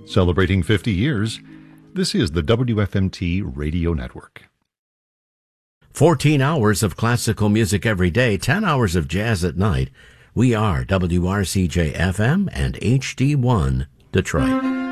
Celebrating 50 years, this is the WFMT Radio Network. 14 hours of classical music every day, 10 hours of jazz at night. We are WRCJ-FM and HD1 Detroit.